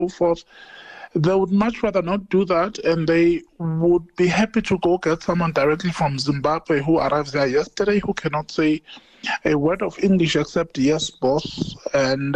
forth. They would much rather not do that, and they would be happy to go get someone directly from Zimbabwe who arrives there yesterday, who cannot say a word of English except yes, boss, and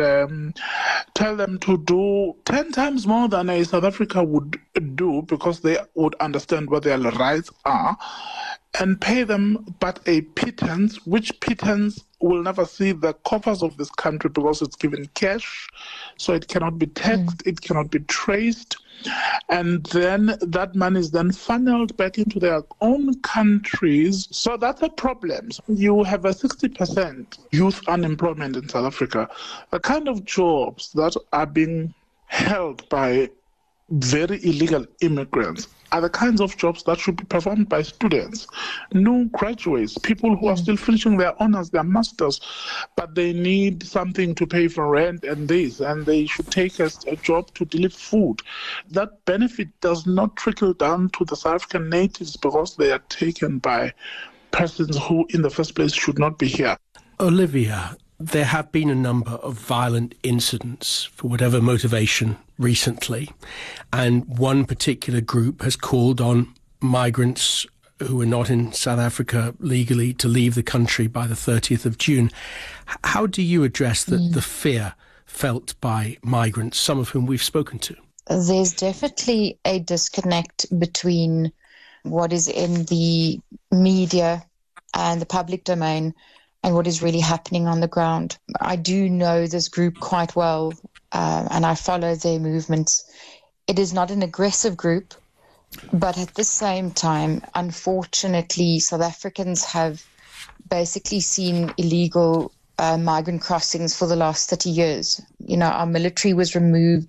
tell them to do 10 times more than a South Africa would do, because they would understand what their rights are, and pay them but a pittance, which pittance will never see the coffers of this country, because it's given cash, so it cannot be taxed, it cannot be traced, and then that money is then funneled back into their own countries. So that's a problem. You have a 60% youth unemployment in South Africa. The kind of jobs that are being held by very illegal immigrants are the kinds of jobs that should be performed by students, new graduates, people who are still finishing their honors, their masters, but they need something to pay for rent and this, and they should take a job to deliver food. That benefit does not trickle down to the South African natives, because they are taken by persons who in the first place should not be here. Olivia, there have been a number of violent incidents, for whatever motivation, recently, and one particular group has called on migrants who are not in South Africa legally to leave the country by the 30th of June. How do you address the fear felt by migrants, some of whom we've spoken to? There's definitely a disconnect between what is in the media and the public domain and what is really happening on the ground. I do know this group quite well, and I follow their movements. It is not an aggressive group, but at the same time, unfortunately, South Africans have basically seen illegal migrant crossings for the last 30 years. You know, our military was removed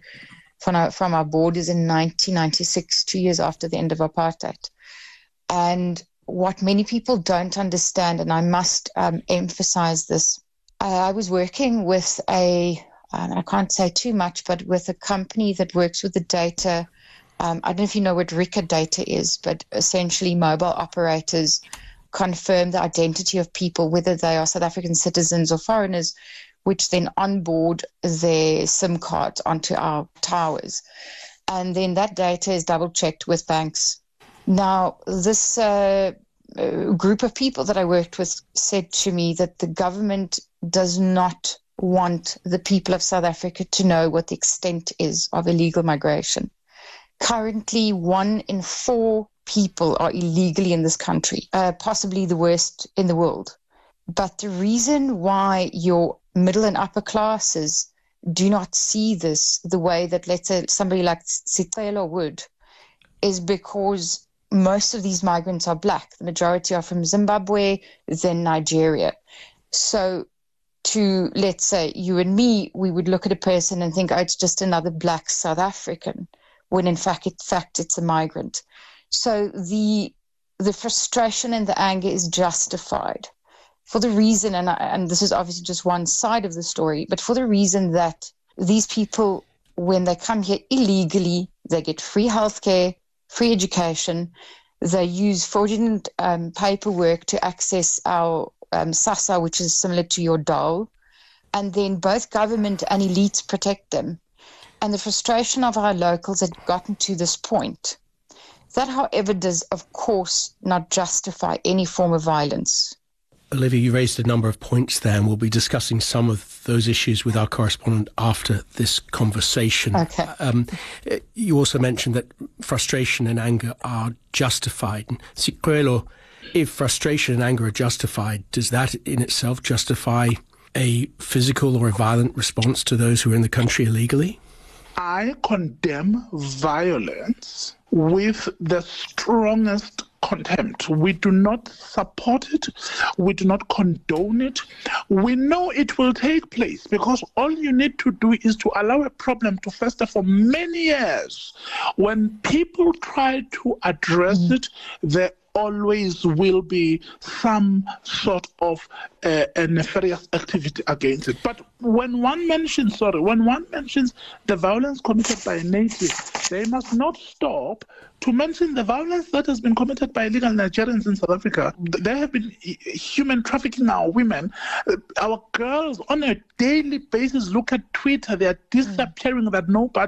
from our borders in 1996, 2 years after the end of apartheid. And what many people don't understand, and I must emphasize this, I was working with I can't say too much, but with a company that works with the data. I don't know if you know what RICA data is, but essentially mobile operators confirm the identity of people, whether they are South African citizens or foreigners, which then onboard their SIM cards onto our towers. And then that data is double-checked with banks. Now, this group of people that I worked with said to me that the government does not want the people of South Africa to know what the extent is of illegal migration. Currently, 1 in 4 people are illegally in this country, possibly the worst in the world. But the reason why your middle and upper classes do not see this the way that, let's say, somebody like Sicelo would, is because most of these migrants are black. The majority are from Zimbabwe, then Nigeria. So to, let's say, you and me, we would look at a person and think, oh, it's just another black South African, when in fact it's a migrant. So the frustration and the anger is justified for the reason, and this is obviously just one side of the story, but for the reason that these people, when they come here illegally, they get free healthcare, free education, they use fraudulent paperwork to access our SASSA, which is similar to your dole, and then both government and elites protect them. And the frustration of our locals had gotten to this point. That, however, does, of course, not justify any form of violence. Olivia, you raised a number of points there, and we'll be discussing some of those issues with our correspondent after this conversation. Okay. You also mentioned that frustration and anger are justified. Sicelo, if frustration and anger are justified, does that in itself justify a physical or a violent response to those who are in the country illegally? I condemn violence with the strongest contempt. We do not support it. We do not condone it. We know it will take place, because all you need to do is to allow a problem to fester for many years. When people try to address it, they always will be some sort of a nefarious activity against it. But when one mentions the violence committed by a native, they must not stop to mention the violence that has been committed by illegal Nigerians in South Africa. There have been human trafficking our women. Our girls on a daily basis look at Twitter. They are disappearing that nobody